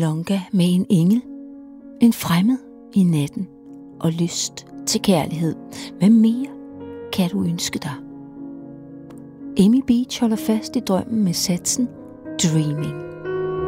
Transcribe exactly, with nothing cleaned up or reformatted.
Blanca med en engel, en fremmed i natten og lyst til kærlighed. Hvad mere kan du ønske dig? Amy Beach holder fast i drømmen med satsen Dreaming.